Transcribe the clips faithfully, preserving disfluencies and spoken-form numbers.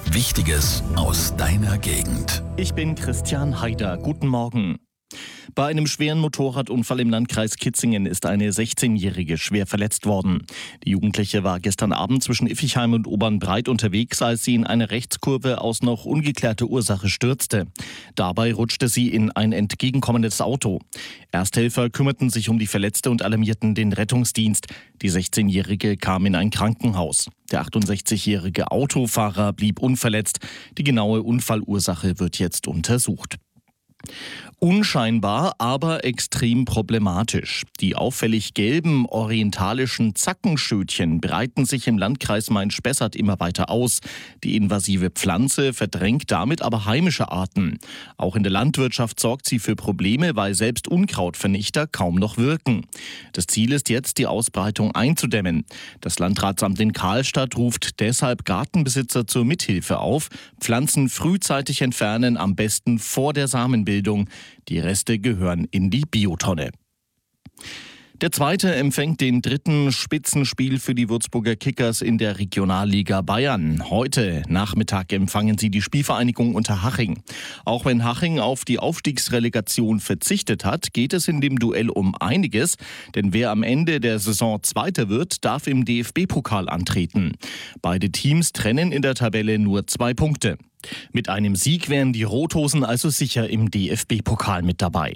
Wichtiges aus deiner Gegend. Ich bin Christian Haider. Guten Morgen. Bei einem schweren Motorradunfall im Landkreis Kitzingen ist eine sechzehnjährige schwer verletzt worden. Die Jugendliche war gestern Abend zwischen Iffichheim und Obernbreit unterwegs, als sie in eine Rechtskurve aus noch ungeklärter Ursache stürzte. Dabei rutschte sie in ein entgegenkommendes Auto. Ersthelfer kümmerten sich um die Verletzte und alarmierten den Rettungsdienst. Die sechzehnjährige kam in ein Krankenhaus. Der achtundsechzigjährige Autofahrer blieb unverletzt. Die genaue Unfallursache wird jetzt untersucht. Unscheinbar, aber extrem problematisch. Die auffällig gelben orientalischen Zackenschötchen breiten sich im Landkreis Main-Spessart immer weiter aus. Die invasive Pflanze verdrängt damit aber heimische Arten. Auch in der Landwirtschaft sorgt sie für Probleme, weil selbst Unkrautvernichter kaum noch wirken. Das Ziel ist jetzt, die Ausbreitung einzudämmen. Das Landratsamt in Karlstadt ruft deshalb Gartenbesitzer zur Mithilfe auf. Pflanzen frühzeitig entfernen, am besten vor der Samenbildung. Die Reste gehören in die Biotonne. Der Zweite empfängt den dritten Spitzenspiel für die Würzburger Kickers in der Regionalliga Bayern. Heute Nachmittag empfangen sie die Spielvereinigung Unterhaching. Auch wenn Haching auf die Aufstiegsrelegation verzichtet hat, geht es in dem Duell um einiges. Denn wer am Ende der Saison Zweiter wird, darf im D F B-Pokal antreten. Beide Teams trennen in der Tabelle nur zwei Punkte. Mit einem Sieg wären die Rothosen also sicher im D F B-Pokal mit dabei.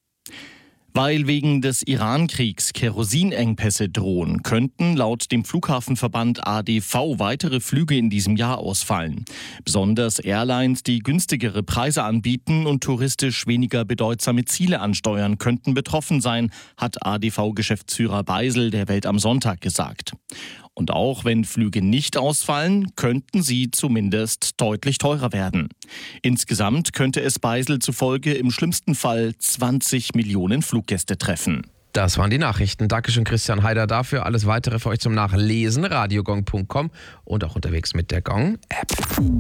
Weil wegen des Iran-Kriegs Kerosinengpässe drohen, könnten laut dem Flughafenverband A D V weitere Flüge in diesem Jahr ausfallen. Besonders Airlines, die günstigere Preise anbieten und touristisch weniger bedeutsame Ziele ansteuern, könnten betroffen sein, hat A D V-Geschäftsführer Beisel der Welt am Sonntag gesagt. Und auch wenn Flüge nicht ausfallen, könnten sie zumindest deutlich teurer werden. Insgesamt könnte es Beisel zufolge im schlimmsten Fall zwanzig Millionen Fluggäste treffen. Das waren die Nachrichten. Dankeschön, Christian Haider, dafür. Alles Weitere für euch zum Nachlesen, radiogong punkt com und auch unterwegs mit der Gong-App.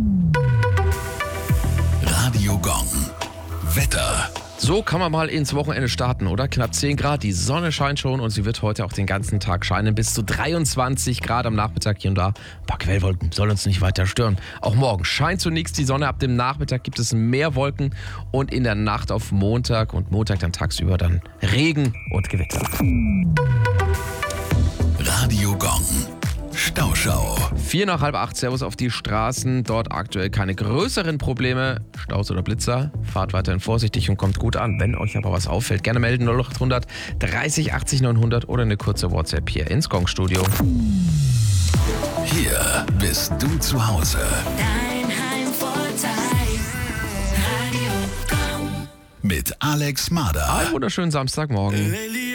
Radio Gong. Wetter. So kann man mal ins Wochenende starten, oder? Knapp zehn Grad, die Sonne scheint schon und sie wird heute auch den ganzen Tag scheinen. Bis zu dreiundzwanzig Grad am Nachmittag hier und da. Ein paar Quellwolken sollen uns nicht weiter stören. Auch morgen scheint zunächst die Sonne. Ab dem Nachmittag gibt es mehr Wolken und in der Nacht auf Montag und Montag dann tagsüber dann Regen und Gewitter. Radio Gong. Stauschau. Vier nach halb acht, Servus auf die Straßen. Dort aktuell keine größeren Probleme. Staus oder Blitzer. Fahrt weiterhin vorsichtig und kommt gut an. Wenn euch aber was auffällt, gerne melden null acht hundert dreißig achtzig neunhundert oder eine kurze WhatsApp hier ins Gong-Studio. Hier bist du zu Hause. Dein Heimvorteil. Radio Gong. Mit Alex Mader. Einen wunderschönen Samstagmorgen.